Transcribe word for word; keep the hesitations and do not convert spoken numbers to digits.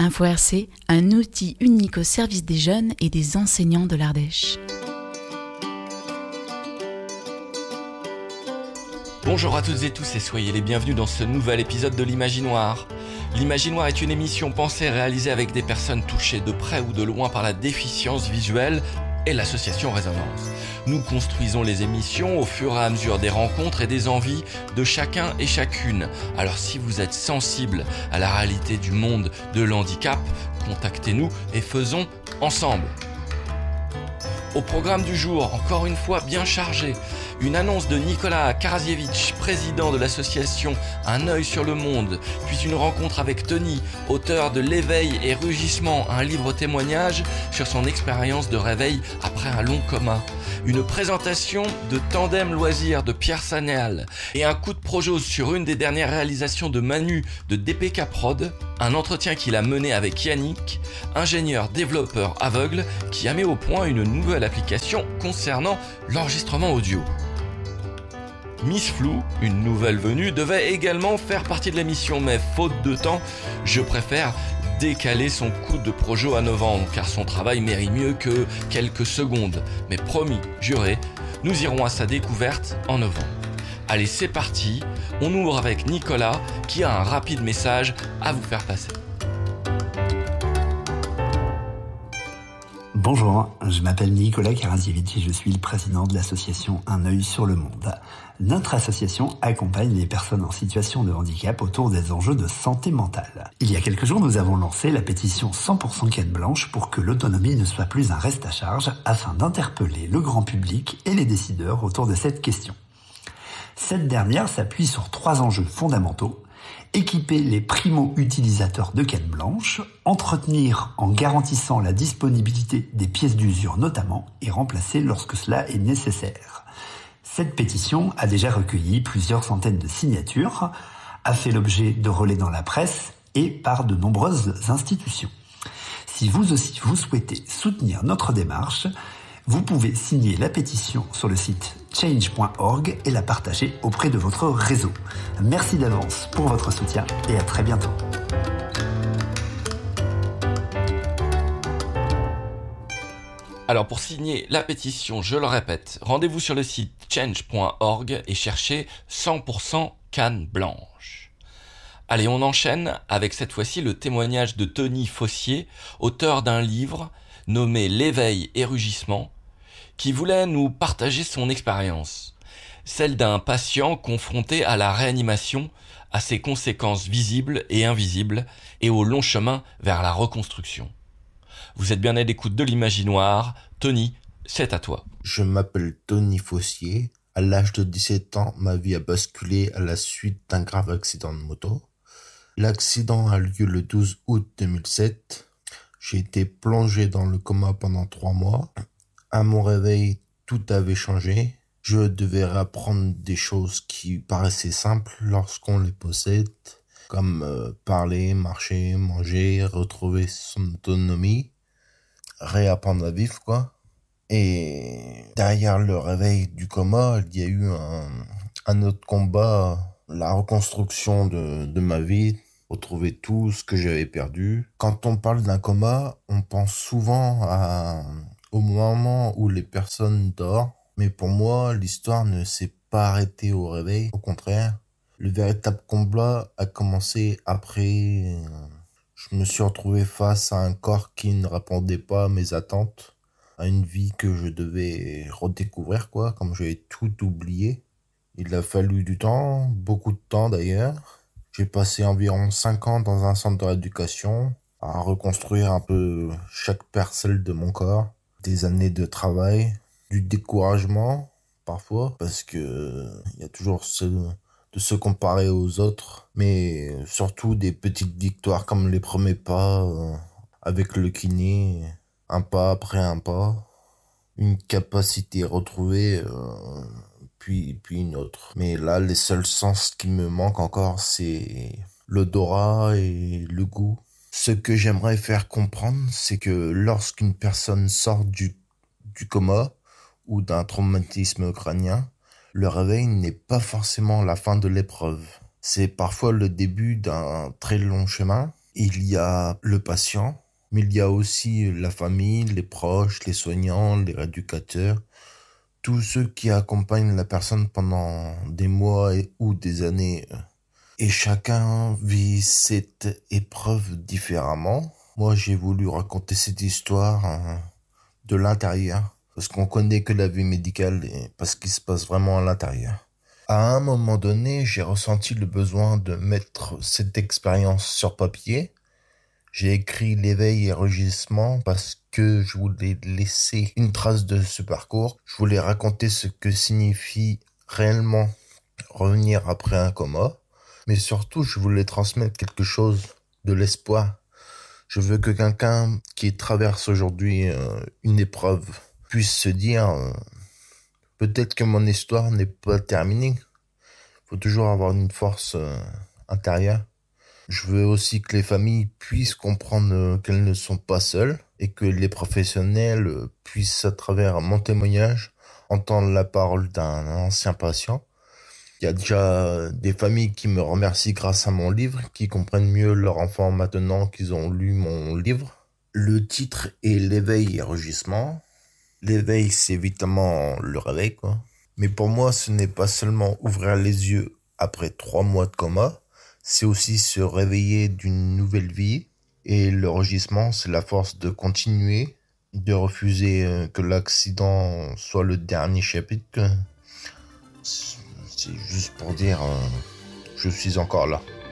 Info R C, un outil unique au service des jeunes et des enseignants de l'Ardèche. Bonjour à toutes et tous et soyez les bienvenus dans ce nouvel épisode de l'Imaginoire. L'Imaginoire est une émission pensée et réalisée avec des personnes touchées de près ou de loin par la déficience visuelle et l'association Résonance. Nous construisons les émissions au fur et à mesure des rencontres et des envies de chacun et chacune. Alors si vous êtes sensible à la réalité du monde de l'handicap, contactez-nous et faisons ensemble. Au programme du jour, encore une fois bien chargé, une annonce de Nicolas Karazievitch, président de l'association Un œil sur le monde, puis une rencontre avec Tony, auteur de L'éveil et rugissement, un livre témoignage sur son expérience de réveil après un long coma. Une présentation de Tandem Loisirs de Pierre Sanéal et un coup de projose sur une des dernières réalisations de Manu de D P K Prod, un entretien qu'il a mené avec Yannick, ingénieur développeur aveugle qui a mis au point une nouvelle application concernant l'enregistrement audio. Miss Flou, une nouvelle venue, devait également faire partie de l'émission, mais faute de temps, je préfère décaler son coup de projo à novembre, car son travail mérite mieux que quelques secondes. Mais promis, juré, nous irons à sa découverte en novembre. Allez, c'est parti, on ouvre avec Nicolas, qui a un rapide message à vous faire passer. Bonjour, je m'appelle Nicolas Karazievitch et je suis le président de l'association Un œil sur le monde. Notre association accompagne les personnes en situation de handicap autour des enjeux de santé mentale. Il y a quelques jours, nous avons lancé la pétition cent pour cent canne blanche pour que l'autonomie ne soit plus un reste à charge afin d'interpeller le grand public et les décideurs autour de cette question. Cette dernière s'appuie sur trois enjeux fondamentaux. Équiper les primo-utilisateurs de canne blanche, entretenir en garantissant la disponibilité des pièces d'usure notamment, et remplacer lorsque cela est nécessaire. Cette pétition a déjà recueilli plusieurs centaines de signatures, a fait l'objet de relais dans la presse et par de nombreuses institutions. Si vous aussi vous souhaitez soutenir notre démarche, vous pouvez signer la pétition sur le site change point org et la partager auprès de votre réseau. Merci d'avance pour votre soutien et à très bientôt. Alors pour signer la pétition, je le répète, rendez-vous sur le site change point org et cherchez cent pour cent canne blanche. Allez, on enchaîne avec cette fois-ci le témoignage de Tony Fossier, auteur d'un livre nommé L'éveil et rugissement, qui voulait nous partager son expérience, celle d'un patient confronté à la réanimation, à ses conséquences visibles et invisibles, et au long chemin vers la reconstruction. Vous êtes bien à l'écoute de l'Imaginoire. Tony, c'est à toi. Je m'appelle Tony Fossier. À l'âge de dix-sept ans, ma vie a basculé à la suite d'un grave accident de moto. L'accident a lieu le douze août deux mille sept. J'ai été plongé dans le coma pendant trois mois. À mon réveil, tout avait changé. Je devais réapprendre des choses qui paraissaient simples lorsqu'on les possède, comme euh, parler, marcher, manger, retrouver son autonomie, réapprendre à vivre, quoi. Et derrière le réveil du coma, il y a eu un, un autre combat, la reconstruction de, de ma vie, retrouver tout ce que j'avais perdu. Quand on parle d'un coma, on pense souvent à, au moment où les personnes dorment. Mais pour moi, l'histoire ne s'est pas arrêtée au réveil. Au contraire, le véritable combat a commencé après. Je me suis retrouvé face à un corps qui ne répondait pas à mes attentes, à une vie que je devais redécouvrir, quoi, comme j'avais tout oublié. Il a fallu du temps, beaucoup de temps d'ailleurs. J'ai passé environ cinq ans dans un centre de rééducation à reconstruire un peu chaque parcelle de mon corps. Des années de travail, du découragement parfois, parce que il y a toujours ce, de se comparer aux autres, mais surtout des petites victoires comme les premiers pas euh, avec le kiné, un pas après un pas, une capacité retrouvée, euh, puis, puis une autre. Mais là, les seuls sens qui me manquent encore, c'est l'odorat et le goût. Ce que j'aimerais faire comprendre, c'est que lorsqu'une personne sort du, du coma ou d'un traumatisme crânien, le réveil n'est pas forcément la fin de l'épreuve. C'est parfois le début d'un très long chemin. Il y a le patient, mais il y a aussi la famille, les proches, les soignants, les rééducateurs, tous ceux qui accompagnent la personne pendant des mois et, ou des années. Et chacun vit cette épreuve différemment. Moi, j'ai voulu raconter cette histoire hein, de l'intérieur, parce qu'on connaît que la vie médicale et parce qu'il se passe vraiment à l'intérieur. À un moment donné, j'ai ressenti le besoin de mettre cette expérience sur papier. J'ai écrit l'éveil et rugissement parce que je voulais laisser une trace de ce parcours. Je voulais raconter ce que signifie réellement revenir après un coma. Mais surtout, je voulais transmettre quelque chose de l'espoir. Je veux que quelqu'un qui traverse aujourd'hui euh, une épreuve puisse se dire euh, peut-être que mon histoire n'est pas terminée. Il faut toujours avoir une force euh, intérieure. Je veux aussi que les familles puissent comprendre euh, qu'elles ne sont pas seules et que les professionnels euh, puissent, à travers mon témoignage, entendre la parole d'un ancien patient. Il y a déjà des familles qui me remercient grâce à mon livre, qui comprennent mieux leur enfant maintenant qu'ils ont lu mon livre. Le titre est l'éveil et rugissement. L'éveil, c'est évidemment le réveil, quoi. Mais pour moi, ce n'est pas seulement ouvrir les yeux après trois mois de coma, c'est aussi se réveiller d'une nouvelle vie. Et le rugissement, c'est la force de continuer, de refuser que l'accident soit le dernier chapitre. C'est juste pour dire, euh, je suis encore là.